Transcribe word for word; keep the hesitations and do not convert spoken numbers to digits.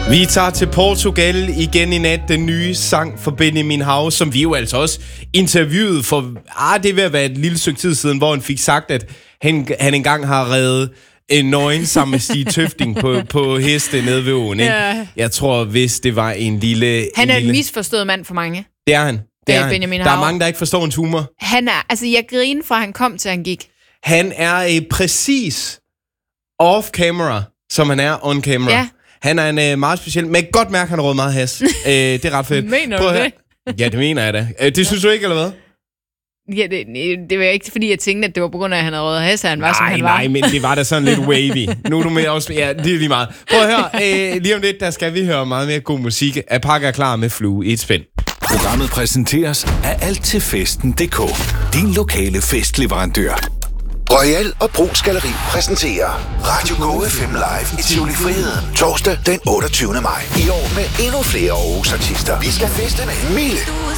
Vi tager til Portugal igen i nat, den nye sang for Benjamin Hav, som vi jo altså også interviewede for, ah, det er ved at være et lille stykke tid siden, hvor han fik sagt, at han, han engang har reddet en nøgen sammen med Stig Tøfting på, på heste nede ved åen, ikke? Ja. Jeg tror, hvis det var en lille... Han er en, en lille... misforstået mand for mange. Det er han. Det er Benjamin han. Der er Hav. mange, der ikke forstår hans humor. Han er, altså jeg griner fra han kom til han gik. Han er øh, præcis off-camera, som han er on-camera. Ja. Han er en øh, meget speciel, men godt mærke, han har råd meget has. øh, det er ret fedt. Mener Prøv du at det? høre. Ja, det mener jeg da. Øh, det synes du ikke, eller hvad? Ja, det, det var ikke fordi, jeg tænkte, at det var på grund af, at han havde råd hest, han var, nej, som han nej, var. Nej, men det var da sådan lidt wavy. Nu er du med også... Ja, det er lige meget. Prøv at høre. Øh, lige om lidt, der skal vi høre meget mere god musik. Er pakker klar med Flue i et spænd. Programmet præsenteres af alt til festen punktum d k. Din lokale festleverandør. Royal og Brugs Galleri præsenterer Radio Go F M Live i Tivoli Friheden. Torsdag den otteogtyvende maj. I år med endnu flere Aarhus artister. Vi skal feste med Mille,